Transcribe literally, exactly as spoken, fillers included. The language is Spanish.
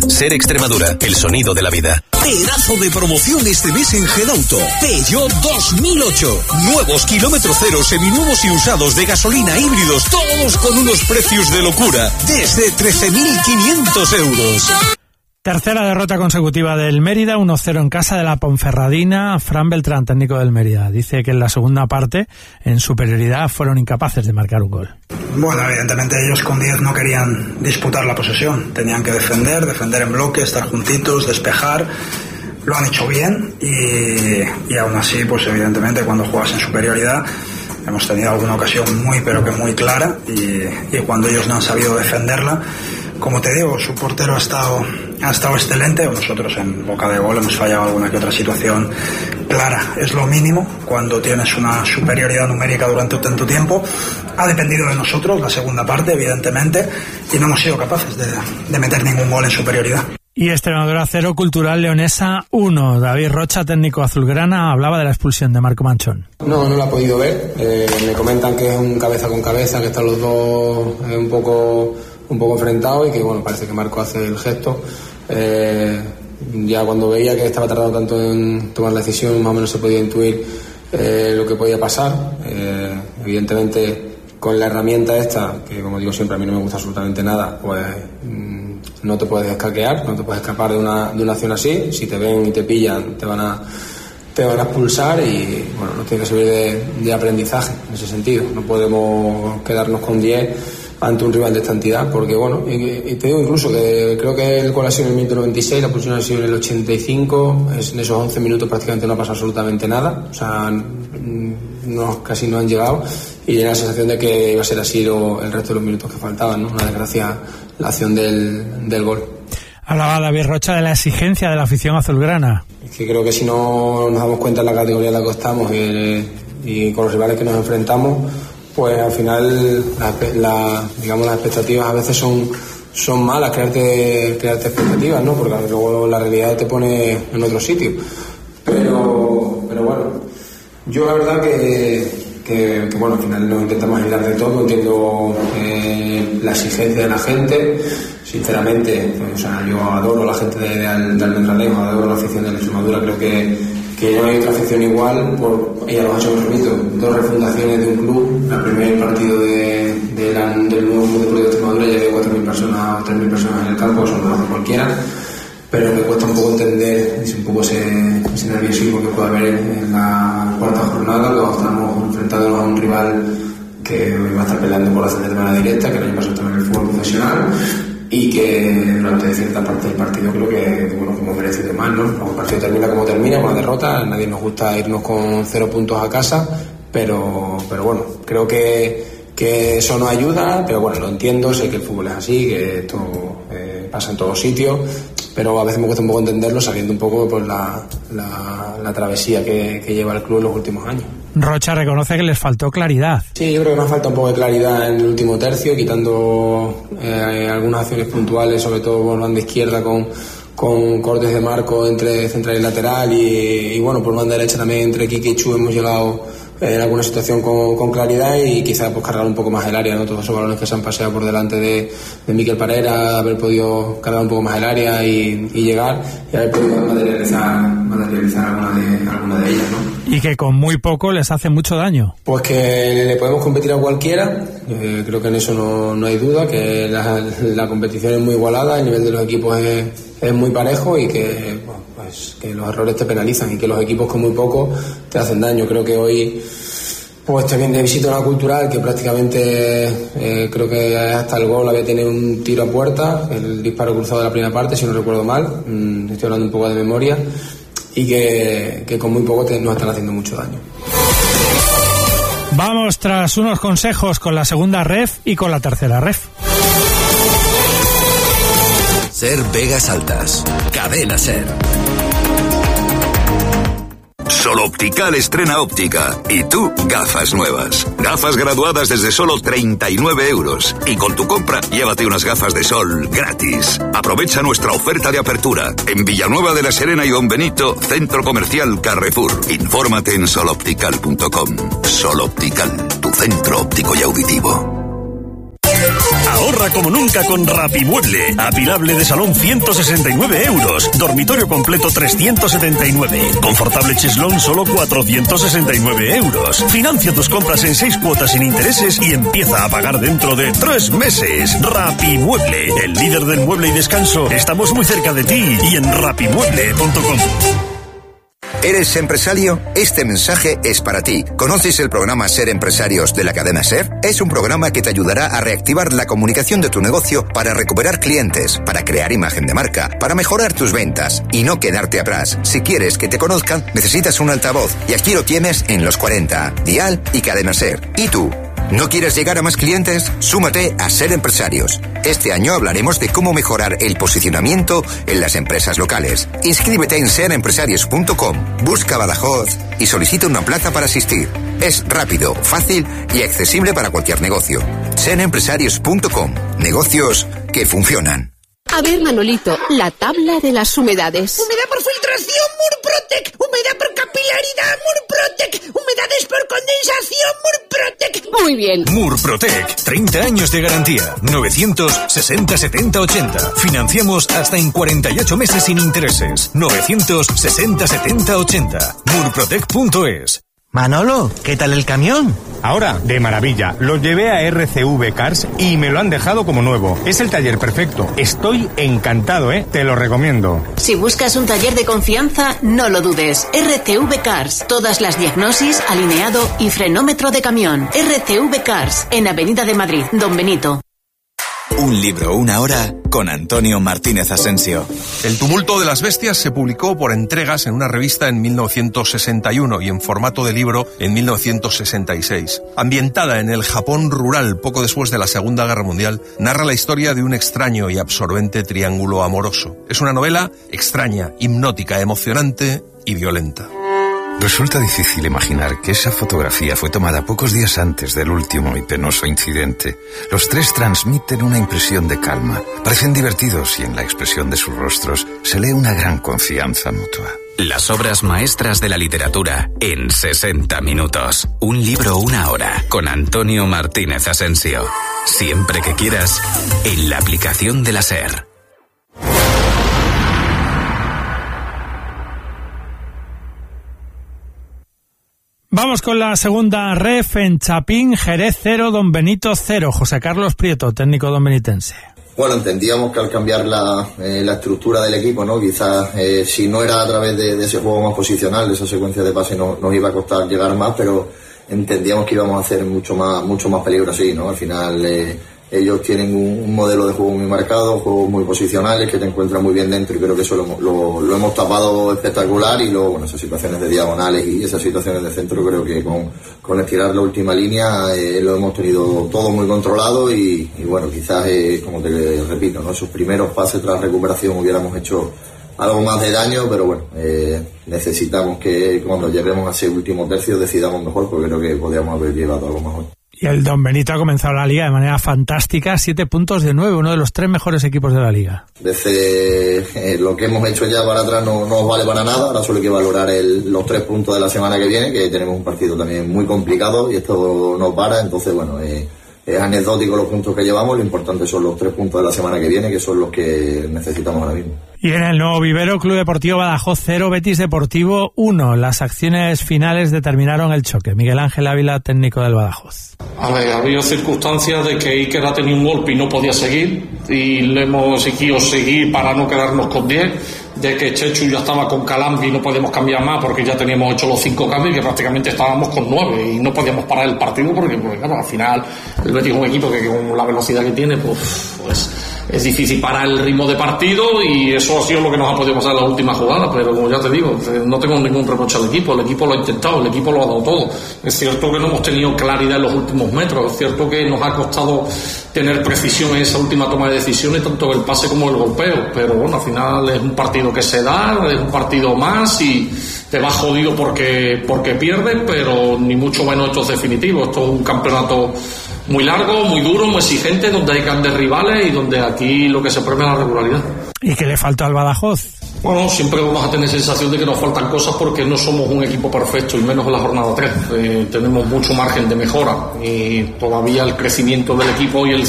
Ser Extremadura, el sonido de la vida. Pedazo de promoción este mes en Gedauto. Peugeot dos mil ocho. Nuevos kilómetro cero, seminuevos y usados de gasolina híbridos, todos con unos precios de locura, desde trece mil quinientos euros. Tercera derrota consecutiva del Mérida, uno cero en casa de la Ponferradina. Fran Beltrán, técnico del Mérida, dice que en la segunda parte, en superioridad, fueron incapaces de marcar un gol. Bueno, evidentemente ellos con diez no querían disputar la posesión, tenían que defender, defender en bloque, estar juntitos, despejar. Lo han hecho bien y, y aún así, pues evidentemente cuando juegas en superioridad hemos tenido alguna ocasión muy pero que muy clara y, y cuando ellos no han sabido defenderla, como te digo, su portero ha estado, ha estado excelente, nosotros en boca de gol hemos fallado alguna que otra situación clara, es lo mínimo cuando tienes una superioridad numérica durante tanto tiempo. Ha dependido de nosotros la segunda parte, evidentemente, y no hemos sido capaces de, de meter ningún gol en superioridad. Y Extremadura cero, Cultural Leonesa uno. David Rocha, técnico azulgrana, hablaba de la expulsión de Marco Manchón. No, no lo ha podido ver, eh, me comentan que es un cabeza con cabeza, que están los dos eh, un poco... un poco enfrentado y que bueno, parece que Marco hace el gesto. Eh, ya cuando veía que estaba tardando tanto en tomar la decisión, más o menos se podía intuir eh, lo que podía pasar. Eh, evidentemente con la herramienta esta, que como digo siempre a mí no me gusta absolutamente nada, pues mmm, no te puedes escaquear, no te puedes escapar de una, de una acción así. Si te ven y te pillan te van a te van a expulsar y bueno, nos tiene que servir de, de aprendizaje en ese sentido. No podemos quedarnos con diez ante un rival de esta entidad, porque bueno, y, y te digo incluso que creo que el gol ha sido en el minuto noventa y seis, la expulsión ha sido en el ochenta y cinco, es, en esos once minutos prácticamente no ha pasado absolutamente nada, o sea, no, casi no han llegado, y tiene la sensación de que iba a ser así lo, el resto de los minutos que faltaban, ¿no? Una desgracia la acción del, del gol. Hablaba David Rocha de la exigencia de la afición azulgrana. Es que creo que si no nos damos cuenta en la categoría en la que estamos y, y con los rivales que nos enfrentamos, pues al final la, la, digamos las expectativas a veces son, son malas, crearte, crearte expectativas, ¿no? Porque luego la realidad te pone en otro sitio. Pero, pero bueno, yo la verdad que, que, que bueno, al final nos intentamos aislar de todo, entiendo eh, la exigencia de la gente, sinceramente, pues, o sea, yo adoro a la gente de, de, de Almendralejo, adoro la afición de la Extremadura, creo que que no hay otra afición igual, por ella los ha hecho, me repito, dos refundaciones de un club, el primer partido de, de la, del nuevo club de Extremadura ya había cuatro mil personas o tres mil personas en el campo, eso no lo hace cualquiera, pero me cuesta un poco entender un poco ese, ese nerviosismo que puede haber en la cuarta jornada, luego estamos enfrentándonos a un rival que va a estar peleando por la ascender de manera directa, que el año pasado estaba en el fútbol profesional, y que durante cierta parte del partido creo que, bueno, como merecido más, ¿no? El partido termina como termina, con una derrota, a nadie nos gusta irnos con cero puntos a casa, pero, pero bueno, creo que, que eso no ayuda, pero bueno, lo entiendo, sé que el fútbol es así, que esto eh, pasa en todos sitios, pero a veces me cuesta un poco entenderlo sabiendo un poco pues, la, la, la travesía que, que lleva el club en los últimos años. Rocha reconoce que les faltó claridad. Sí, yo creo que nos falta un poco de claridad en el último tercio, quitando eh, algunas acciones puntuales, sobre todo por banda izquierda con, con cortes de marco entre central y lateral y, y bueno, por banda derecha también entre Kike y Chu hemos llegado en alguna situación con, con claridad y quizás pues cargar un poco más el área, ¿no? Todos esos balones que se han paseado por delante de, de Miquel Parera, haber podido cargar un poco más el área y, y llegar y haber podido materializar, materializar alguna de, alguna de ellas, ¿no? Y que con muy poco les hace mucho daño. Pues que le podemos competir a cualquiera, eh, creo que en eso no, no hay duda, que la, la competición es muy igualada, el nivel de los equipos es, es muy parejo y que, bueno, pues, que los errores te penalizan y que los equipos con muy poco te hacen daño. Creo que hoy pues te viene de visita una Cultural que prácticamente eh, creo que hasta el gol había tenido un tiro a puerta, el disparo cruzado de la primera parte, si no recuerdo mal, mm, estoy hablando un poco de memoria, y que, que con muy poco te, nos están haciendo mucho daño. Vamos tras unos consejos con la segunda ref y con la tercera ref. Ser Vegas Altas, Cadena Ser. Solo Optical estrena óptica. Y tú, gafas nuevas. Gafas graduadas desde solo treinta y nueve euros. Y con tu compra, llévate unas gafas de sol gratis. Aprovecha nuestra oferta de apertura. En Villanueva de la Serena y Don Benito, Centro Comercial Carrefour. Infórmate en sol optical punto com. Sol Optical, tu centro óptico y auditivo. Ahorra ahorra como nunca con Rapimueble. Apilable de salón ciento sesenta y nueve euros. Dormitorio completo trescientos setenta y nueve. Confortable cheslón solo cuatrocientos sesenta y nueve euros. Financia tus compras en seis cuotas sin intereses y empieza a pagar dentro de tres meses. Rapimueble, el líder del mueble y descanso. Estamos muy cerca de ti y en rapimueble punto com. ¿Eres empresario? Este mensaje es para ti. ¿Conoces el programa Ser Empresarios de la cadena SER? Es un programa que te ayudará a reactivar la comunicación de tu negocio para recuperar clientes, para crear imagen de marca, para mejorar tus ventas y no quedarte atrás. Si quieres que te conozcan, necesitas un altavoz y aquí lo tienes en Los cuarenta, Dial y Cadena SER. ¿Y tú? ¿No quieres llegar a más clientes? Súmate a Ser Empresarios. Este año hablaremos de cómo mejorar el posicionamiento en las empresas locales. Inscríbete en ser empresarios punto com, busca Badajoz y solicita una plaza para asistir. Es rápido, fácil y accesible para cualquier negocio. ser empresarios punto com. Negocios que funcionan. A ver, Manolito, la tabla de las humedades. Humedad por filtración, Murprotec. Humedad por capilaridad, Murprotec. Humedades por condensación, Murprotec. Muy bien. Murprotec, treinta años de garantía. novecientos sesenta setenta ochenta. Financiamos hasta en cuarenta y ocho meses sin intereses. novecientos sesenta setenta ochenta. murprotec punto es. Manolo, ¿qué tal el camión? Ahora, de maravilla. Lo llevé a R C V Cars y me lo han dejado como nuevo. Es el taller perfecto. Estoy encantado, ¿eh? Te lo recomiendo. Si buscas un taller de confianza, no lo dudes. R C V Cars. Todas las diagnosis, alineado y frenómetro de camión. R C V Cars. En Avenida de Madrid, Don Benito. Un libro, una hora, con Antonio Martínez Asensio. El tumulto de las bestias se publicó por entregas en una revista en mil novecientos sesenta y uno y en formato de libro en mil novecientos sesenta y seis. Ambientada en el Japón rural poco después de la Segunda Guerra Mundial, narra la historia de un extraño y absorbente triángulo amoroso. Es una novela extraña, hipnótica, emocionante y violenta. Resulta difícil imaginar que esa fotografía fue tomada pocos días antes del último y penoso incidente. Los tres transmiten una impresión de calma. Parecen divertidos y en la expresión de sus rostros se lee una gran confianza mutua. Las obras maestras de la literatura en sesenta minutos. Un libro, una hora, con Antonio Martínez Asensio. Siempre que quieras, en la aplicación de la SER. Vamos con la segunda ref en Chapín, Jerez cero, Don Benito cero. José Carlos Prieto, técnico donbenitense. Bueno, entendíamos que al cambiar la, eh, la estructura del equipo, ¿no? Quizás eh, si no era a través de, de ese juego más posicional, de esa secuencia de pase, no, nos iba a costar llegar más, pero entendíamos que íbamos a hacer mucho más, mucho más peligro así, ¿no? Al final eh, ellos tienen un, un modelo de juego muy marcado, juegos muy posicionales que te encuentran muy bien dentro y creo que eso lo, lo, lo hemos tapado espectacular y luego, bueno, esas situaciones de diagonales y esas situaciones de centro creo que con, con estirar la última línea eh, lo hemos tenido todo muy controlado y, y bueno, quizás, eh, como te repito, ¿no? Esos primeros pases tras recuperación hubiéramos hecho algo más de daño, pero bueno, eh, necesitamos que cuando lleguemos a ese último tercio decidamos mejor porque creo que podríamos haber llevado algo mejor. Y el Don Benito ha comenzado la liga de manera fantástica, siete puntos de nueve, uno de los tres mejores equipos de la liga. Desde eh, lo que hemos hecho ya para atrás no, no vale para nada, ahora solo hay que valorar el, los tres puntos de la semana que viene, que tenemos un partido también muy complicado y esto no para, entonces bueno, eh, es anecdótico los puntos que llevamos, lo importante son los tres puntos de la semana que viene, que son los que necesitamos ahora mismo. Y en el nuevo vivero, Club Deportivo Badajoz cero, Betis Deportivo uno. Las acciones finales determinaron el choque. Miguel Ángel Ávila, técnico del Badajoz. A ver, había circunstancias de que Iker ha tenido un golpe y no podía seguir, y le hemos exigido seguir para no quedarnos con diez, de que Chechu ya estaba con calambre y no podemos cambiar más porque ya teníamos hecho los cinco cambios y que prácticamente estábamos con nueve y no podíamos parar el partido porque, pues, claro, al final el Betis es un equipo que con la velocidad que tiene, pues, pues es difícil parar el ritmo de partido y eso ha sido lo que nos ha podido pasar en la última jugada, pero como ya te digo, no tengo ningún reproche al equipo, el equipo lo ha intentado, el equipo lo ha dado todo. Es cierto que no hemos tenido claridad en los últimos metros, es cierto que nos ha costado tener precisión en esa última toma de decisiones, tanto el pase como el golpeo, pero bueno, al final es un partido que se da, es un partido más y te vas jodido porque, porque pierdes, pero ni mucho menos esto es definitivo, esto es un campeonato muy largo, muy duro, muy exigente, donde hay grandes rivales y donde aquí lo que se premia es la regularidad. ¿Y qué le falta al Badajoz? Bueno, siempre vamos a tener sensación de que nos faltan cosas porque no somos un equipo perfecto y menos en la jornada tres. Eh, tenemos mucho margen de mejora y todavía el crecimiento del equipo y el